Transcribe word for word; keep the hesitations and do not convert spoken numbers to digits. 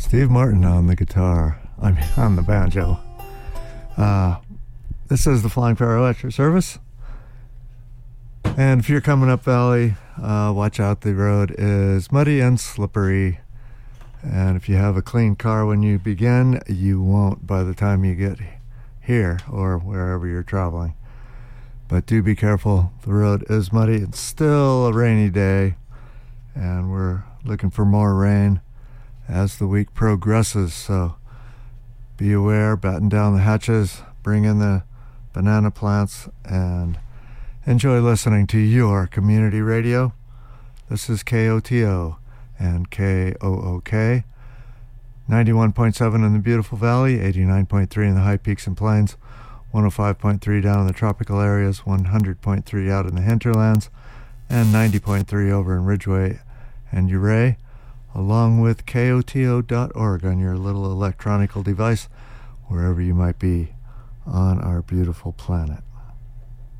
Steve Martin on the guitar. I mean, on the banjo. Uh, this is the Flying Power Electric Service. And if you're coming up Valley, uh, watch out. The road is muddy and slippery. And if you have a clean car when you begin, you won't by the time you get here or wherever you're traveling. But do be careful. The road is muddy. It's still a rainy day. And we're looking for more rain as the week progresses, so be aware, batten down the hatches, bring in the banana plants, and enjoy listening to your community radio. This is K O T O and K O O K, ninety-one point seven in the beautiful valley, eighty-nine point three in the high peaks and plains, one oh five point three down in the tropical areas, one hundred point three out in the hinterlands, and ninety point three over in Ridgeway and Ouray, along with K O T O dot org on your little electronical device, wherever you might be on our beautiful planet.